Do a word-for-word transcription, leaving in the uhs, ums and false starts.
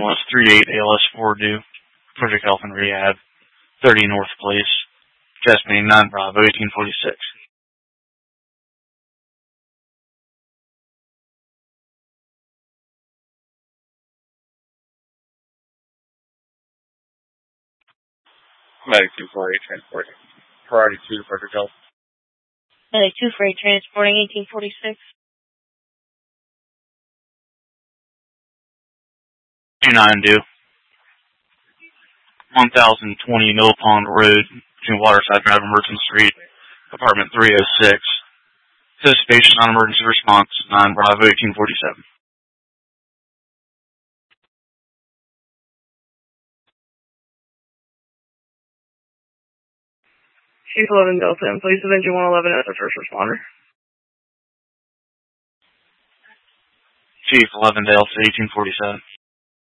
ambulance three eight A L S four due. Project Health and Rehab, thirty North Place. Chest pain, nine Bravo, eighteen forty-six. Medic two four eight transporting. Priority two to Project Health. Medic two four eight transporting, eighteen forty-six. two nine due. one thousand twenty Mill Pond Road, between Waterside Drive and Merchant Street, apartment three oh six. Anticipation on emergency response, nine Bravo, eighteen forty-seven. Chief eleven Delta, and please avenge one eleven as a first responder. Chief eleven Delta, eighteen forty-seven.